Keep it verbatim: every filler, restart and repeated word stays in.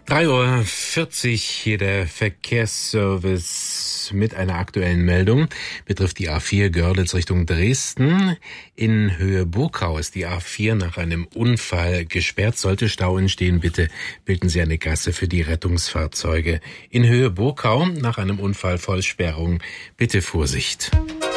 drei Uhr vierzig, hier der Verkehrsservice mit einer aktuellen Meldung. Betrifft die A vier Görlitz Richtung Dresden. In Höhe Burgau ist die A vier nach einem Unfall gesperrt. Sollte Stau entstehen, bitte bilden Sie eine Gasse für die Rettungsfahrzeuge. In Höhe Burgau nach einem Unfall Vollsperrung, bitte Vorsicht.